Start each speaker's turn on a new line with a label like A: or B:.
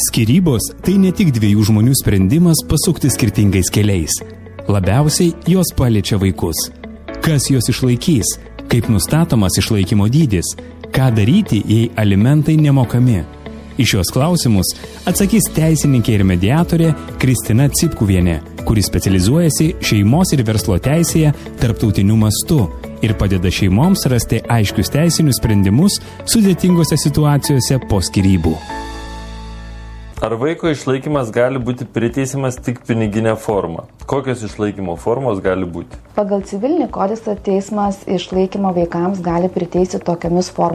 A: Skyrybos – tai ne tik dviejų žmonių sprendimas pasukti skirtingais keliais. Labiausiai jos paliečia vaikus. Kas juos išlaikys? Kaip nustatomas išlaikymo dydis? Ką daryti, jei alimentai nemokami? Į šios klausimus atsakys teisininkė ir mediatorė Kristina Cipkuvienė, kuri specializuojasi šeimos ir verslo teisėje tarptautiniu mastu ir padeda šeimoms rasti aiškius teisinius sprendimus sudėtingose situacijose po skyrybų.
B: Ar vaiko išlaikymas gali būti priteisiamas tik piniginė forma? Kokios išlaikymo formos gali būti?
C: Pagal civilinį kodeksą teismas išlaikymo vaikams gali priteisti tokiamis formomis.